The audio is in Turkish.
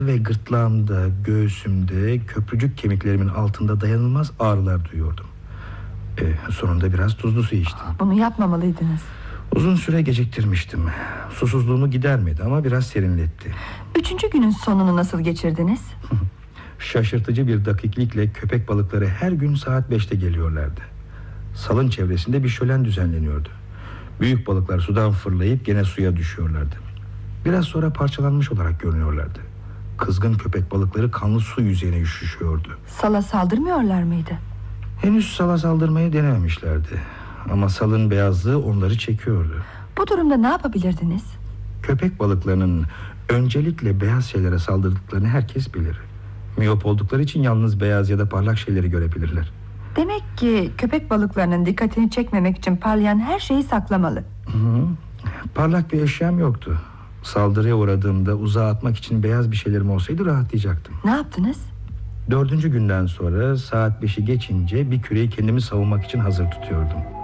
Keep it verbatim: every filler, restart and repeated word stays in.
Ve gırtlağımda, göğsümde, köprücük kemiklerimin altında dayanılmaz ağrılar duyuyordum. e, Sonunda biraz tuzlu su içtim. Bunu yapmamalıydınız. Uzun süre geciktirmiştim. Susuzluğumu gidermedi ama biraz serinletti. Üçüncü günün sonunu nasıl geçirdiniz? Şaşırtıcı bir dakiklikle köpek balıkları her gün saat beşte geliyorlardı. Salın çevresinde bir şölen düzenleniyordu. Büyük balıklar sudan fırlayıp gene suya düşüyorlardı. Biraz sonra parçalanmış olarak görünüyorlardı. Kızgın köpek balıkları kanlı su yüzeyine üşüşüyordu. Sala saldırmıyorlar mıydı? Henüz sala saldırmayı denememişlerdi. Ama salın beyazlığı onları çekiyordu. Bu durumda ne yapabilirdiniz? Köpek balıklarının öncelikle beyaz şeylere saldırdıklarını herkes bilir. Miyop oldukları için yalnız beyaz ya da parlak şeyleri görebilirler. Demek ki köpek balıklarının dikkatini çekmemek için parlayan her şeyi saklamalı. Hı-hı. Parlak bir eşyam yoktu. Saldırıya uğradığımda uzağa atmak için beyaz bir şeylerim olsaydı rahatlayacaktım. Ne yaptınız? Dördüncü günden sonra saat beşi geçince bir küreyi kendimi savunmak için hazır tutuyordum.